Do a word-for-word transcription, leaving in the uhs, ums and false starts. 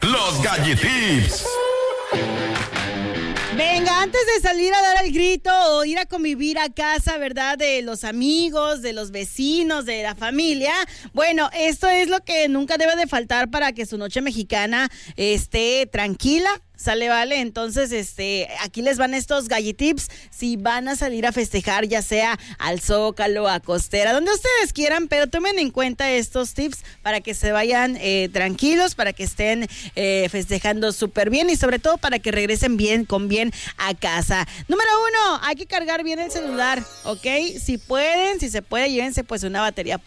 los Galletips. Venga, antes de salir a dar el grito o ir a convivir a casa, ¿verdad? De los amigos, de los vecinos, de la familia. Bueno, esto es lo que nunca debe de faltar para que su noche mexicana esté tranquila. Sale, vale, entonces este aquí les van estos galletips si van a salir a festejar, ya sea al Zócalo, a Costera, donde ustedes quieran, pero tomen en cuenta estos tips para que se vayan eh, tranquilos, para que estén eh, festejando súper bien y sobre todo para que regresen bien, con bien a casa. Número uno, hay que cargar bien el celular, ¿ok? Si pueden, si se puede, llévense pues una batería